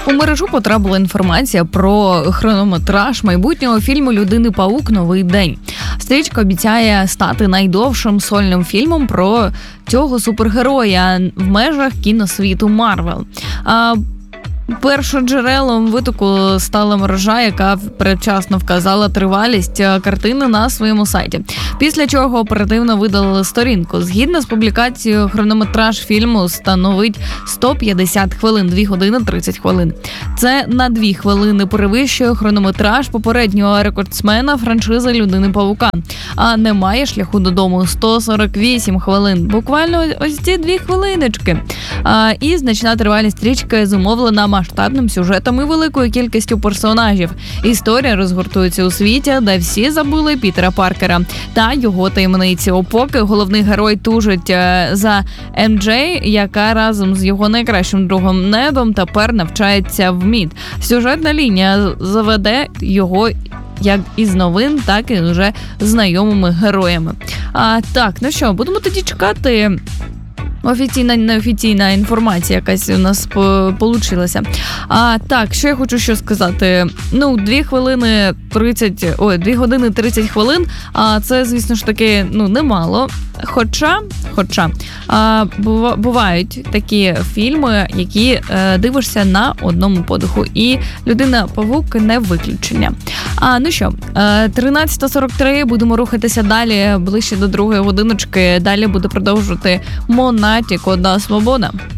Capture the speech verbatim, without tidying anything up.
У мережу потрапила інформація про хронометраж майбутнього фільму «Людини-павук. Новий день». Стрічка обіцяє стати найдовшим сольним фільмом про цього супергероя в межах кіносвіту Марвел. Першоджерелом витоку стала мережа, яка передчасно вказала тривалість картини на своєму сайті. Після чого оперативно видалили сторінку. Згідно з публікацією, хронометраж фільму становить сто п'ятдесят хвилин, дві години тридцять хвилин. Це на дві хвилини перевищує хронометраж попереднього рекордсмена франшизи «Людини-павука». А «Немає шляху додому» – сто сорок вісім хвилин. Буквально ось ці дві хвилиночки. А, і значна тривалість стрічки зумовлена масштабним сюжетом і великою кількістю персонажів. Історія розгортується у світі, де всі забули Пітера Паркера та його таємниці. Поки головний герой тужить за Ем Джей, яка разом з його найкращим другом Недом тепер навчається в МІД. Сюжетна лінія заведе його як із новин, так і вже знайомими героями. А, так, ну що, будемо тоді чекати. Офіційна, неофіційна інформація якась у нас получилася. А так, що я хочу що сказати. Ну, дві хвилини тридцять, ой, дві години тридцять хвилин, а це, звісно ж таки, ну, немало. Хоча, хоча, а, бувають такі фільми, які е, дивишся на одному подиху. І «Людина-павук» не виключення. А, ну що, е, тринадцята сорок три, будемо рухатися далі, ближче до другої годиночки. Далі буде продовжувати Монатік, «Одна свобода».